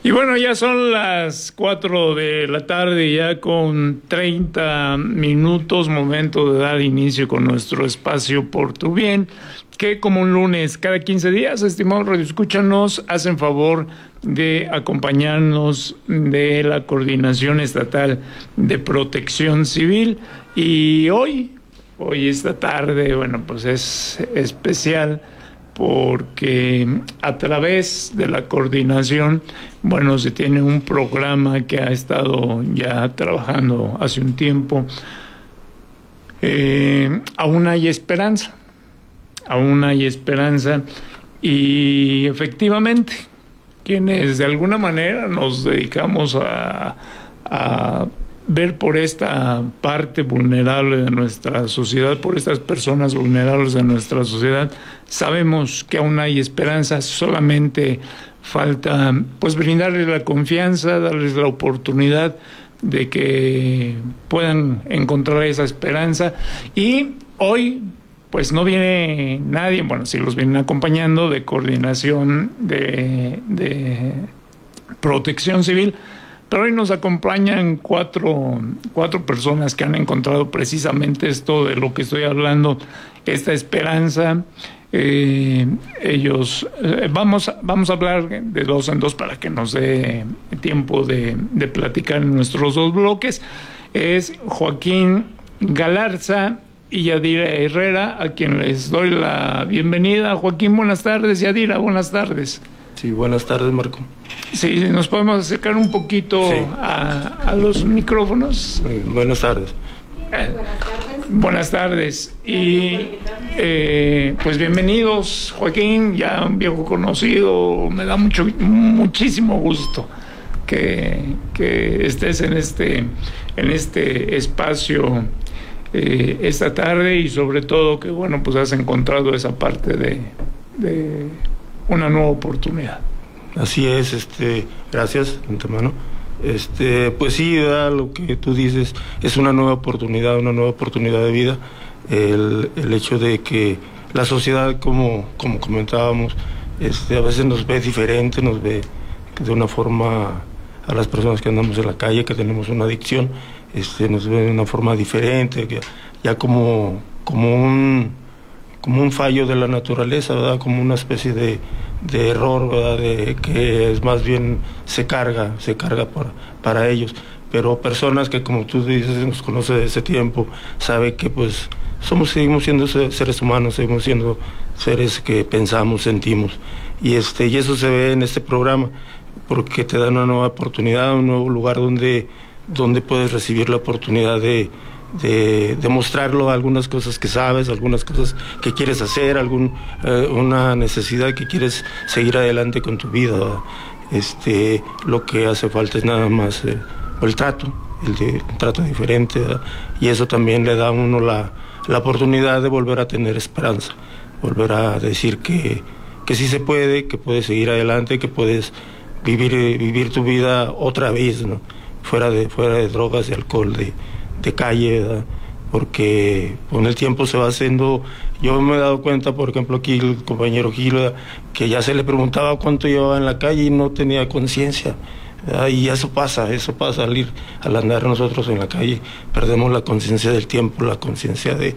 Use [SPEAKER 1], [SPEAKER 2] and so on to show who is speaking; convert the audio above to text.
[SPEAKER 1] Y bueno, ya son las 4 de la tarde, ya con 30 minutos, momento de dar inicio con nuestro espacio Por Tu Bien, que como un lunes cada 15 días, estimados radioescuchas, nos hacen favor de acompañarnos de la Coordinación Estatal de Protección Civil. Y hoy esta tarde, bueno, pues es especial porque a través de la coordinación, bueno, se tiene un programa que ha estado ya trabajando hace un tiempo. Aún hay esperanza, y efectivamente, quienes de alguna manera nos dedicamos a ver por esta parte vulnerable de nuestra sociedad, por estas personas vulnerables de nuestra sociedad, sabemos que aún hay esperanza, solamente falta pues brindarles la confianza, darles la oportunidad de que puedan encontrar esa esperanza. Y hoy pues no viene nadie, bueno, sí los vienen acompañando de coordinación de Protección Civil, pero hoy nos acompañan cuatro personas que han encontrado precisamente esto de lo que estoy hablando, esta esperanza. Ellos, vamos a hablar de dos en dos para que nos dé tiempo de platicar en nuestros dos bloques. Es Joaquín Galarza y Yadira Herrera, a quien les doy la bienvenida. Joaquín, buenas tardes. Yadira, buenas tardes.
[SPEAKER 2] Sí, buenas tardes, Marco.
[SPEAKER 1] Sí, nos podemos acercar un poquito, sí, a los micrófonos.
[SPEAKER 2] Buenas tardes.
[SPEAKER 1] Buenas tardes. Y pues bienvenidos, Joaquín, ya un viejo conocido. Me da muchísimo gusto que estés en este espacio esta tarde, y sobre todo que bueno, pues has encontrado esa parte de una nueva oportunidad.
[SPEAKER 2] Así es, gracias, antemano. Pues sí, lo que tú dices es una nueva oportunidad de vida. El hecho de que la sociedad, como comentábamos, a veces nos ve diferente, nos ve de una forma, a las personas que andamos en la calle, que tenemos una adicción, nos ve de una forma diferente, que ya como un fallo de la naturaleza, ¿verdad? Como una especie de error, ¿verdad? De que es más bien se carga para ellos. Pero personas que, como tú dices, nos conoce de ese tiempo, sabe que pues seguimos siendo seres humanos, seguimos siendo seres que pensamos, sentimos, y eso se ve en este programa, porque te da una nueva oportunidad, un nuevo lugar donde puedes recibir la oportunidad de mostrarlo, algunas cosas que sabes, algunas cosas que quieres hacer, una necesidad que quieres seguir adelante con tu vida. Lo que hace falta es nada más el trato diferente, ¿verdad? Y eso también le da a uno la oportunidad de volver a tener esperanza, volver a decir que sí se puede, que puedes seguir adelante, que puedes vivir tu vida otra vez, ¿no? Fuera de drogas, de alcohol, de calle, ¿verdad? Porque con el tiempo se va haciendo. Yo me he dado cuenta, por ejemplo, aquí el compañero Gil, ¿verdad?, que ya se le preguntaba cuánto llevaba en la calle y no tenía conciencia, ¿verdad? Y eso pasa al andar nosotros en la calle, perdemos la conciencia del tiempo, la conciencia de